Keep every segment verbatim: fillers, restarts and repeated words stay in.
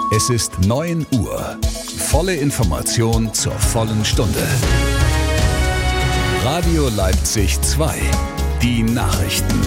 Es ist neun Uhr. Volle Information zur vollen Stunde. Radio Leipzig zwei. Die Nachrichten.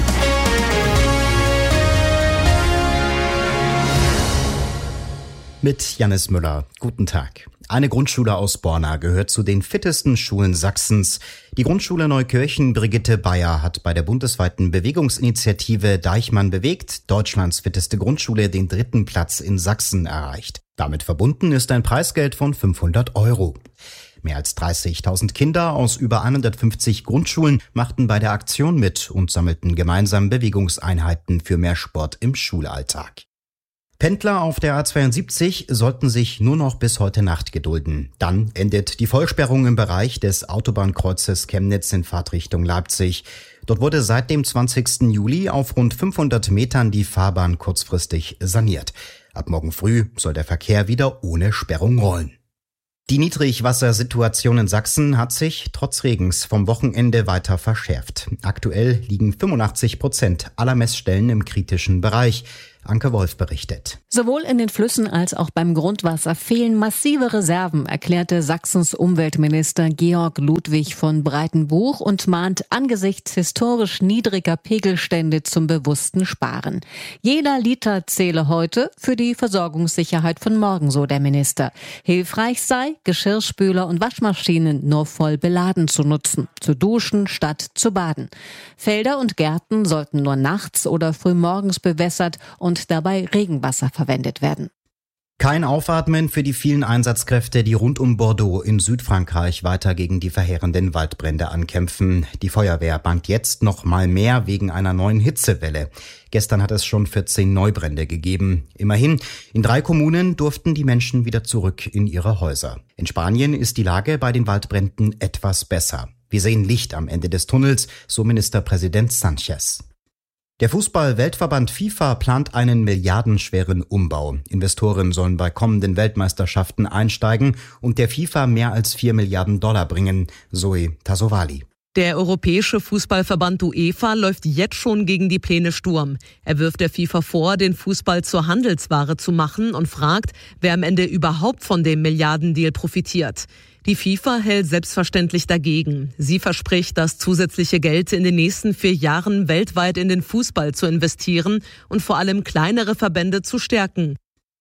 Mit Jannis Müller. Guten Tag. Eine Grundschule aus Borna gehört zu den fittesten Schulen Sachsens. Die Grundschule Neukirchen Brigitte Bayer hat bei der bundesweiten Bewegungsinitiative Deichmann bewegt Deutschlands fitteste Grundschule den dritten Platz in Sachsen erreicht. Damit verbunden ist ein Preisgeld von fünfhundert Euro. Mehr als dreißigtausend Kinder aus über hundertfünfzig Grundschulen machten bei der Aktion mit und sammelten gemeinsam Bewegungseinheiten für mehr Sport im Schulalltag. Pendler auf der A zweiundsiebzig sollten sich nur noch bis heute Nacht gedulden. Dann endet die Vollsperrung im Bereich des Autobahnkreuzes Chemnitz in Fahrtrichtung Leipzig. Dort wurde seit dem zwanzigsten Juli auf rund fünfhundert Metern die Fahrbahn kurzfristig saniert. Ab morgen früh soll der Verkehr wieder ohne Sperrung rollen. Die Niedrigwassersituation in Sachsen hat sich trotz Regens vom Wochenende weiter verschärft. Aktuell liegen fünfundachtzig Prozent aller Messstellen im kritischen Bereich. Anke Wolf berichtet. Sowohl in den Flüssen als auch beim Grundwasser fehlen massive Reserven, erklärte Sachsens Umweltminister Georg Ludwig von Breitenbuch und mahnt angesichts historisch niedriger Pegelstände zum bewussten Sparen. Jeder Liter zähle heute für die Versorgungssicherheit von morgen, so der Minister. Hilfreich sei, Geschirrspüler und Waschmaschinen nur voll beladen zu nutzen, zu duschen statt zu baden. Felder und Gärten sollten nur nachts oder frühmorgens bewässert und und dabei Regenwasser verwendet werden. Kein Aufatmen für die vielen Einsatzkräfte, die rund um Bordeaux in Südfrankreich weiter gegen die verheerenden Waldbrände ankämpfen. Die Feuerwehr bangt jetzt noch mal mehr wegen einer neuen Hitzewelle. Gestern hat es schon vierzehn Neubrände gegeben. Immerhin, in drei Kommunen durften die Menschen wieder zurück in ihre Häuser. In Spanien ist die Lage bei den Waldbränden etwas besser. Wir sehen Licht am Ende des Tunnels, so Ministerpräsident Sánchez. Der Fußball-Weltverband FIFA plant einen milliardenschweren Umbau. Investoren sollen bei kommenden Weltmeisterschaften einsteigen und der FIFA mehr als vier Milliarden Dollar bringen. Zoe Tassovali. Der Europäische Fußballverband UEFA läuft jetzt schon gegen die Pläne Sturm. Er wirft der FIFA vor, den Fußball zur Handelsware zu machen und fragt, wer am Ende überhaupt von dem Milliardendeal profitiert. Die FIFA hält selbstverständlich dagegen. Sie verspricht, das zusätzliche Geld in den nächsten vier Jahren weltweit in den Fußball zu investieren und vor allem kleinere Verbände zu stärken.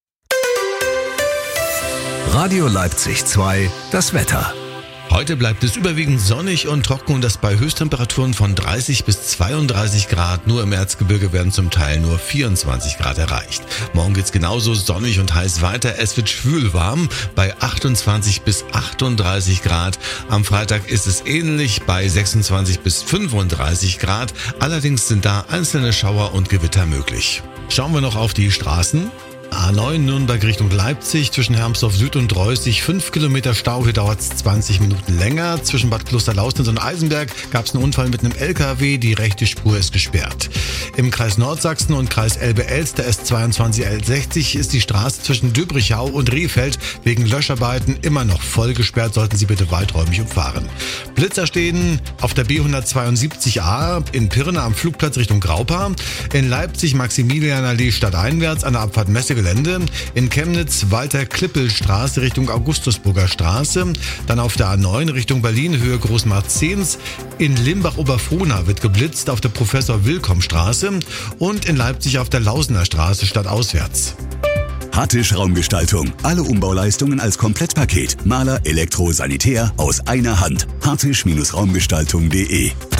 Radio Leipzig zwei, das Wetter. Heute bleibt es überwiegend sonnig und trocken und das bei Höchsttemperaturen von dreißig bis zweiunddreißig Grad. Nur im Erzgebirge werden zum Teil nur vierundzwanzig Grad erreicht. Morgen geht's genauso sonnig und heiß weiter. Es wird schwül warm bei achtundzwanzig bis achtunddreißig Grad. Am Freitag ist es ähnlich bei sechsundzwanzig bis fünfunddreißig Grad. Allerdings sind da einzelne Schauer und Gewitter möglich. Schauen wir noch auf die Straßen. A neun Nürnberg Richtung Leipzig, zwischen Hermsdorf Süd und Reußig, fünf Kilometer Stau, hier dauert es zwanzig Minuten länger. Zwischen Bad Klosterlausnitz und Eisenberg gab es einen Unfall mit einem L K W, die rechte Spur ist gesperrt. Im Kreis Nordsachsen und Kreis Elbe-Elster S zweiundzwanzig L sechzig ist die Straße zwischen Döbrichau und Rehfeld wegen Löscharbeiten immer noch voll gesperrt, sollten Sie bitte weiträumig umfahren. Blitzer stehen auf der B hundertzweiundsiebzig A in Pirna am Flugplatz Richtung Graupa, in Leipzig Maximilianallee stadteinwärts an der Abfahrt Messegelände, in Chemnitz Walter-Klippel-Straße Richtung Augustusburger Straße, dann auf der A neun Richtung Berlin Höhe Großmarktszehns, in Limbach-Oberfrohna wird geblitzt auf der Professor-Willkomm-Straße und in Leipzig auf der Lausener Straße stadtauswärts. Hattisch Raumgestaltung. Alle Umbauleistungen als Komplettpaket. Maler, Elektro, Sanitär aus einer Hand. hattisch Raumgestaltung punkt de